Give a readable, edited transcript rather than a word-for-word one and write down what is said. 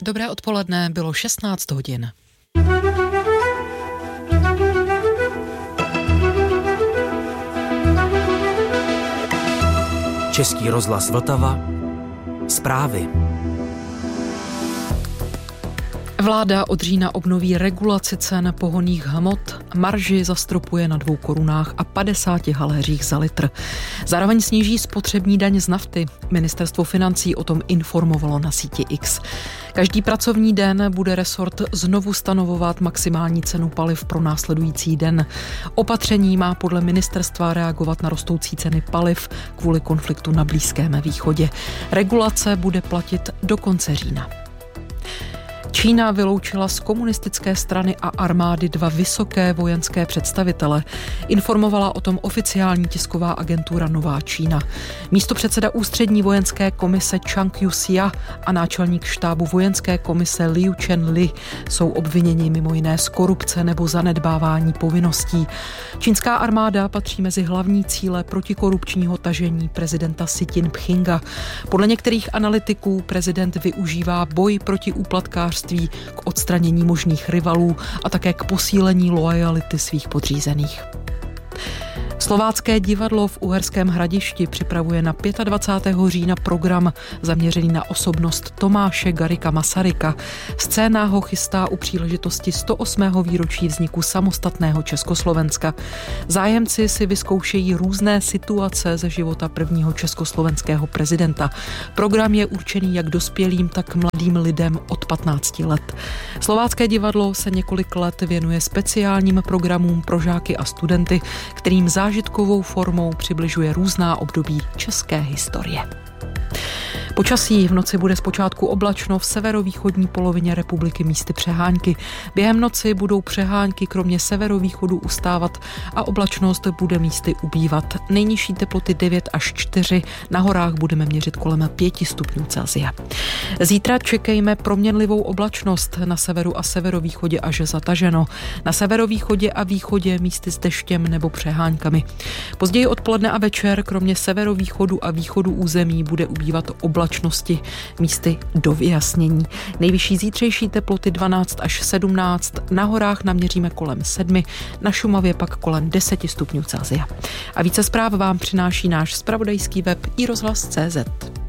Dobré odpoledne, bylo 16 hodin. Český rozhlas Vltava. Zprávy. Vláda od října obnoví regulaci cen pohonných hmot, marži zastropuje na 2 korunách a 50 haléřích za litr. Zároveň sníží spotřební daň z nafty. Ministerstvo financí o tom informovalo na síti X. Každý pracovní den bude resort znovu stanovovat maximální cenu paliv pro následující den. Opatření má podle ministerstva reagovat na rostoucí ceny paliv kvůli konfliktu na Blízkém východě. Regulace bude platit do konce října. Čína vyloučila z komunistické strany a armády 2 vysoké vojenské představitele. Informovala o tom oficiální tisková agentura Nová Čína. Místopředseda ústřední vojenské komise Chang Yu-sia a náčelník štábu vojenské komise Liu Chen-li jsou obviněni mimo jiné z korupce nebo zanedbávání povinností. Čínská armáda patří mezi hlavní cíle protikorupčního tažení prezidenta Xi Jinpinga. Podle některých analytiků prezident využívá boj proti úplatkářství k odstranění možných rivalů a také k posílení loajality svých podřízených. Slovácké divadlo v Uherském Hradišti připravuje na 25. října program zaměřený na osobnost Tomáše Garrigua Masaryka. Scéna ho chystá u příležitosti 108. výročí vzniku samostatného Československa. Zájemci si vyzkoušejí různé situace ze života prvního československého prezidenta. Program je určený jak dospělým, tak mladým lidem od 15 let. Slovácké divadlo se několik let věnuje speciálním programům pro žáky a studenty, kterým zážitkovou formou přibližuje různá období české historie. Počasí: v noci bude zpočátku oblačno, v severovýchodní polovině republiky místy přehánky. Během noci budou přehánky kromě severovýchodu ustávat a oblačnost bude místy ubývat. Nejnižší teploty 9 až 4, na horách budeme měřit kolem 5 stupňů Celsia. Zítra čekejme proměnlivou oblačnost, na severu a severovýchodě až zataženo. Na severovýchodě a východě místy s deštěm nebo přehánkami. Později odpoledne a večer kromě severovýchodu a východu území bude ubývat oblačnosti, místy do vyjasnění. Nejvyšší zítřejší teploty 12 až 17, na horách naměříme kolem 7, na Šumavě pak kolem 10 stupňů Celsia. A více zpráv vám přináší náš zpravodajský web iRozhlas.cz.